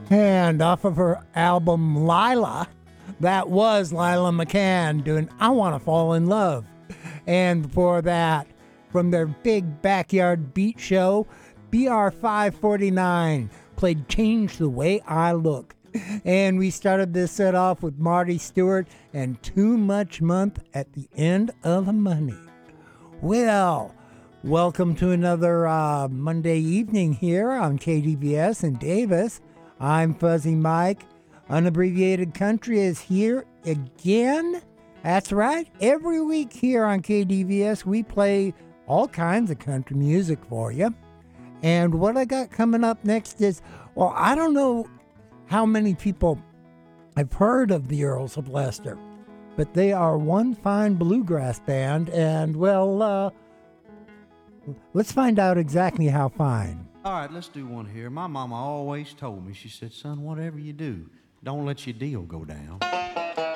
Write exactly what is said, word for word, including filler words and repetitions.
And off of her album Lila, that was Lila McCann doing I Want to Fall in Love. And before that, from their big backyard beat show, B R five forty-nine played Change the Way I Look. And we started this set off with Marty Stewart and Too Much Month at the End of the Money. Well, welcome to another uh, Monday evening here on K D V S in Davis. I'm Fuzzy Mike. Unabbreviated Country is here again. That's right. Every week here on K D V S, we play all kinds of country music for you. And what I got coming up next is, well, I don't know how many people have heard of the Earls of Leicester, but they are one fine bluegrass band, and, well, uh, let's find out exactly how fine. All right, let's do one here. My mama always told me, she said, son, whatever you do, don't let your deal go down.